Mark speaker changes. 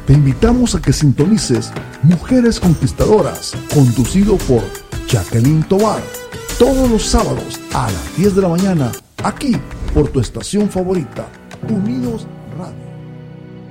Speaker 1: Te invitamos a que sintonices Mujeres Conquistadoras, conducido por Jacqueline Tovar, todos los sábados a las 10 de la mañana, aquí por tu estación favorita, Unidos